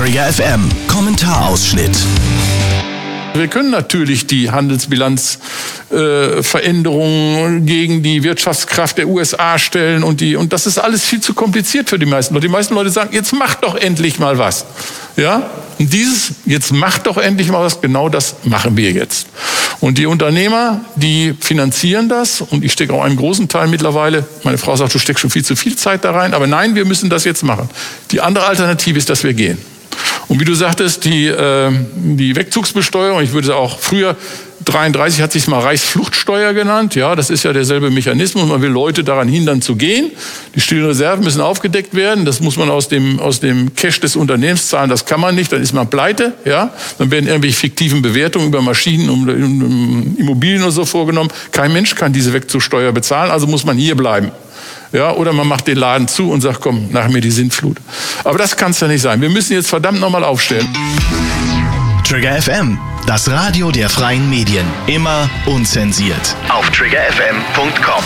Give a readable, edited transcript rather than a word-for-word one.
Trigger FM Kommentarausschnitt. Wir können natürlich die Handelsbilanzveränderungen gegen die Wirtschaftskraft der USA stellen und das ist alles viel zu kompliziert für die meisten Leute. Die meisten Leute sagen, jetzt macht doch endlich mal was. Ja? Und jetzt macht doch endlich mal was, genau das machen wir jetzt. Und die Unternehmer, die finanzieren das und ich stecke auch einen großen Teil mittlerweile. Meine Frau sagt, du steckst schon viel zu viel Zeit da rein, aber nein, wir müssen das jetzt machen. Die andere Alternative ist, dass wir gehen. Und wie du sagtest, die Wegzugsbesteuerung, ich würde auch früher, 33 hat sich mal Reichsfluchtsteuer genannt. Ja, das ist ja derselbe Mechanismus. Man will Leute daran hindern zu gehen. Die stillen Reserven müssen aufgedeckt werden. Das muss man aus dem Cash des Unternehmens zahlen. Das kann man nicht. Dann ist man pleite. Ja, dann werden irgendwelche fiktiven Bewertungen über Maschinen und Immobilien oder so vorgenommen. Kein Mensch kann diese Wegzugssteuer bezahlen. Also muss man hier bleiben. Ja, oder man macht den Laden zu und sagt, komm, nach mir die Sintflut. Aber das kann es ja nicht sein. Wir müssen jetzt verdammt nochmal aufstellen. Trigger FM, das Radio der freien Medien. Immer unzensiert. Auf triggerfm.com.